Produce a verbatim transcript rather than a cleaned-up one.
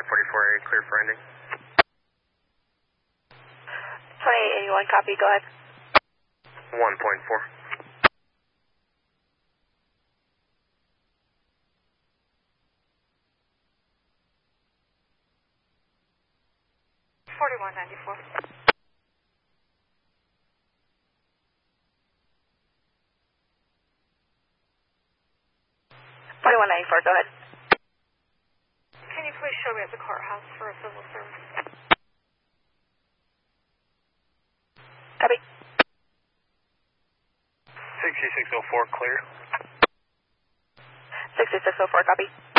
five forty-four A, clear for ending. twenty-eight eighty-one, copy, go ahead. one point four. forty-one ninety-four. forty-one ninety-four, go ahead. Can you please show me at the courthouse for a civil service? Copy. sixty-six oh four, clear. sixty-six oh four, copy.